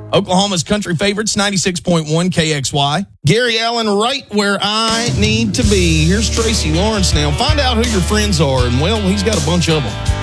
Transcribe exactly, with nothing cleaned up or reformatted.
Oklahoma's country favorites, ninety-six point one K X Y. Gary Allen, right where I need to be. Here's Tracy Lawrence now. Find out who your friends are, and, well, he's got a bunch of them.